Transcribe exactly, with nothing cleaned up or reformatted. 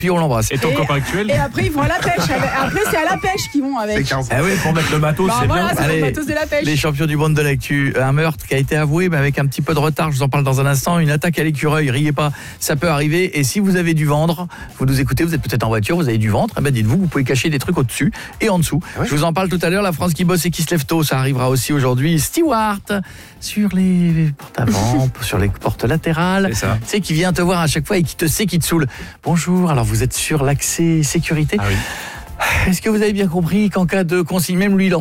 puis on l'embrasse. Et ton Et- copain actuel? Et après, ils vont à la pêche. avec- Après, c'est à la pêche qu'ils vont avec. C'est quinze. Ah oui, pour mettre le matos, Bah c'est voilà, bien. c'est Allez, le matos de la pêche. les champions du monde de l'actu, un meurtre qui a été avoué, mais avec un petit peu de retard, je vous en parle dans un instant, une attaque à l'écureuil, riez pas, ça peut arriver, et si vous avez dû vendre, vous nous écoutez, vous êtes peut-être en voiture, vous avez dû vendre, eh ben dites-vous, vous pouvez cacher des trucs au-dessus et en dessous. Ouais. Je vous en parle tout à l'heure, la France qui bosse et qui se lève tôt, ça arrivera aussi aujourd'hui. Stewart, sur les portes avant, sur les portes latérales, C'est ça. tu sais, qui vient te voir à chaque fois et qui te sait, qui te saoule. Bonjour, alors vous êtes sur l'accès sécurité. Ah oui. Est-ce que vous avez bien compris qu'en cas de consigne, même lui, il en